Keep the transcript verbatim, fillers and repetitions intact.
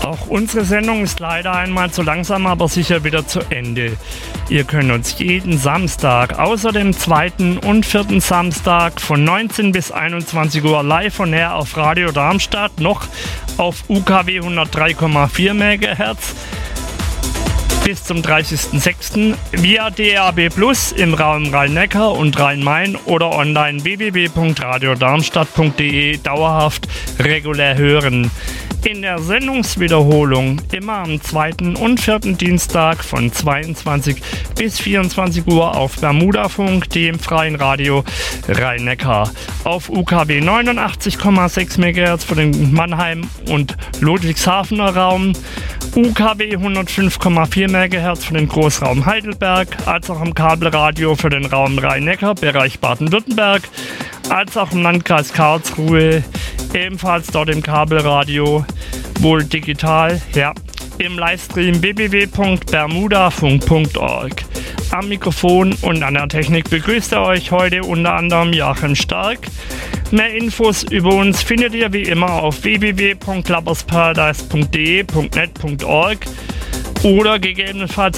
Auch unsere Sendung ist leider einmal zu langsam, aber sicher wieder zu Ende. Ihr könnt uns jeden Samstag, außer dem zweiten und vierten Samstag von neunzehn bis einundzwanzig Uhr live von her auf Radio Darmstadt, noch auf U K W hundertdrei Komma vier Megahertz bis zum dreißigsten sechsten via D A B Plus im Raum Rhein-Neckar und Rhein-Main oder online w w w punkt radio darmstadt punkt d e dauerhaft regulär hören. In der Sendungswiederholung immer am zweiten und vierten Dienstag von zweiundzwanzig bis vierundzwanzig Uhr auf Bermudafunk, dem freien Radio Rhein-Neckar. Auf U K W neunundachtzig Komma sechs Megahertz für den Mannheim- und Ludwigshafener Raum, U K W hundertfünf Komma vier Megahertz für den Großraum Heidelberg, als auch am Kabelradio für den Raum Rhein-Neckar, Bereich Baden-Württemberg, als auch im Landkreis Karlsruhe, ebenfalls dort im Kabelradio, wohl digital, ja, im Livestream w w w punkt bermudafunk punkt org. Am Mikrofon und an der Technik begrüßt er euch heute unter anderem Joachim Stark. Mehr Infos über uns findet ihr wie immer auf w w w punkt klappersparadise punkt d e punkt net punkt org oder gegebenenfalls